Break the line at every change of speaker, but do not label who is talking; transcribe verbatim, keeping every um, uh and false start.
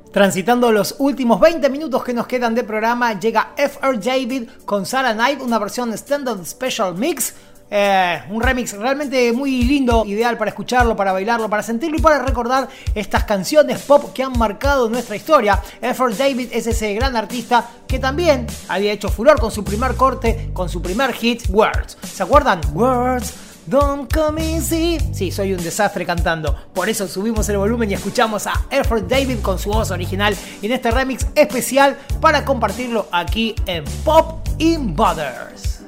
Transitando los últimos veinte minutos que nos quedan de programa, llega F R David con Sarah Knight, una versión Standard Special Mix. Eh, un remix realmente muy lindo, ideal para escucharlo, para bailarlo, para sentirlo y para recordar estas canciones pop que han marcado nuestra historia. F R David es ese gran artista que también había hecho furor con su primer corte, con su primer hit, Words. ¿Se acuerdan? Words don't come easy. Sí, soy un desastre cantando. Por eso subimos el volumen y escuchamos a F R David con su voz original y en este remix especial para compartirlo aquí en Pop in Butters.